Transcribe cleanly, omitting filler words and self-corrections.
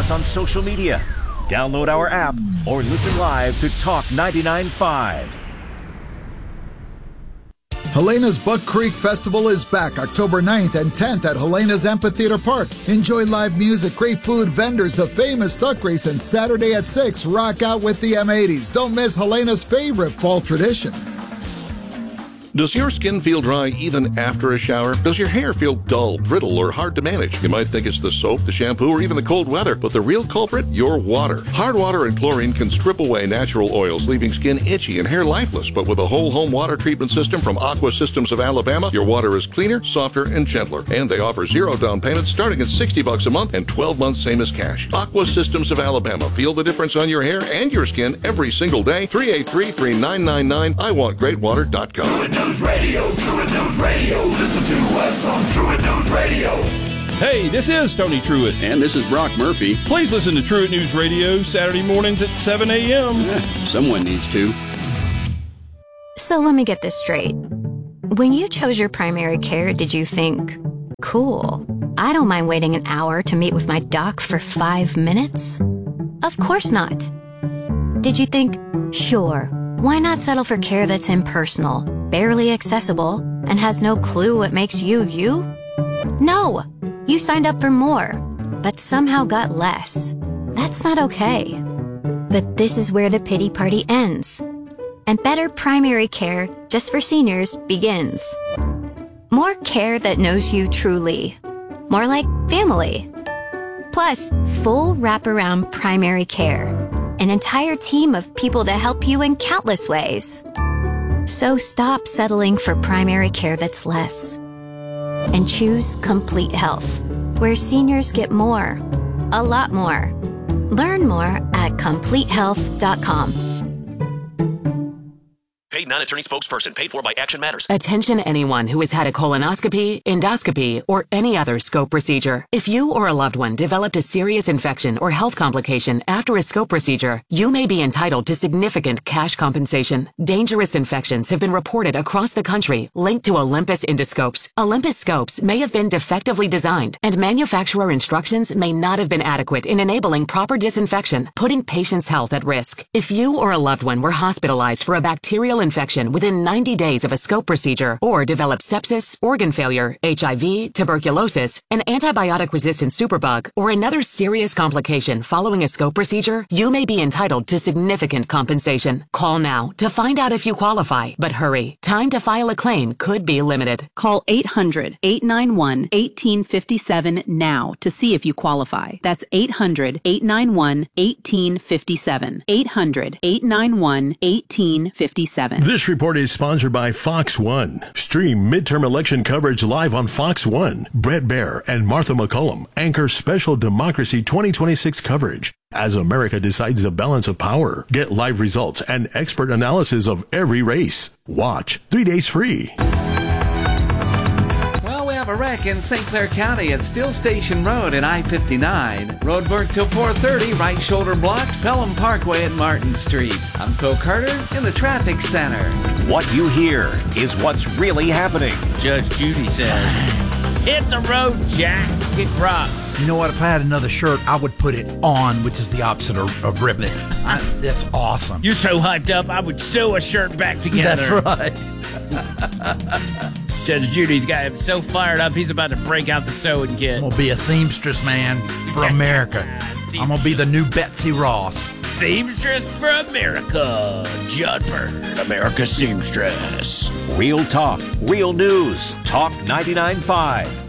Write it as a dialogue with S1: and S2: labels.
S1: us on social media, download our app, or listen live to Talk 99.5.
S2: Helena's Buck Creek Festival is back October 9th and 10th at Helena's Amphitheater Park. Enjoy live music, great food, vendors, the famous duck race, and Saturday at 6, rock out with the M80s. Don't miss Helena's favorite fall tradition.
S3: Does your skin feel dry even after a shower? Does your hair feel dull, brittle, or hard to manage? You might think it's the soap, the shampoo, or even the cold weather, but the real culprit? Your water. Hard water and chlorine can strip away natural oils, leaving skin itchy and hair lifeless. But with a whole home water treatment system from Aqua Systems of Alabama, your water is cleaner, softer, and gentler. And they offer zero down payments starting at $60 a month and 12 months same as cash. Aqua Systems of Alabama. Feel the difference on your hair and your skin every single day. 383-3999. IWantGreatWater.com.
S4: News Radio, Truett News Radio. Listen to us on Truett News Radio.
S5: Hey, this is Tony Truett.
S6: And this is Brock Murphy.
S5: Please listen to Truett News Radio Saturday mornings at 7 a.m.
S6: Someone needs to.
S7: So let me get this straight. When you chose your primary care, did you think, cool, I don't mind waiting an hour to meet with my doc for 5 minutes? Of course not. Did you think, sure, why not settle for care that's impersonal, barely accessible, and has no clue what makes you you? No! You signed up for more, but somehow got less. That's not okay. But this is where the pity party ends. And better primary care, just for seniors, begins. More care that knows you truly. More like family. Plus, full wraparound primary care. An entire team of people to help you in countless ways. So stop settling for primary care that's less. And choose Complete Health, where seniors get more. A lot more. Learn more at CompleteHealth.com.
S8: Paid non-attorney spokesperson. Paid for by Action Matters.
S9: Attention anyone who has had a colonoscopy, endoscopy, or any other scope procedure. If you or a loved one developed a serious infection or health complication after a scope procedure, you may be entitled to significant cash compensation. Dangerous infections have been reported across the country linked to Olympus endoscopes. Olympus scopes may have been defectively designed, and manufacturer instructions may not have been adequate in enabling proper disinfection, putting patients' health at risk. If you or a loved one were hospitalized for a bacterial infection within 90 days of a scope procedure, or developed sepsis, organ failure, HIV, tuberculosis, an antibiotic-resistant superbug, or another serious complication following a scope procedure, you may be entitled to significant compensation. Call now to find out if you qualify, but hurry. Time to file a claim could be limited.
S10: Call 800-891-1857 now to see if you qualify. That's 800-891-1857. 800-891-1857.
S11: This report is sponsored by Fox One. Stream midterm election coverage live on Fox One. Brett Baer and Martha McCullum anchor special Democracy 2026 coverage as America decides the balance of power. Get live results and expert analysis of every race. Watch 3 days free.
S12: A wreck in St. Clair County at Steel Station Road and I-59. Road work till 4:30, right shoulder blocked, Pelham Parkway at Martin Street. I'm Phil Carter in the traffic center.
S1: What you hear is what's really happening.
S13: Judge Judy says, hit the road, Jack. Kick rocks.
S14: You know what? If I had another shirt, I would put it on, which is the opposite of ripping it. That's awesome.
S13: You're so hyped up, I would sew a shirt back together.
S14: That's right.
S13: Judge Judy's got him so fired up, he's about to break out the sewing kit.
S14: I'm going to be a seamstress, man, for America. I'm going to be the new Betsy Ross.
S13: Seamstress for America. Judd Bird, America's seamstress.
S1: Real talk, real news. Talk 99.5.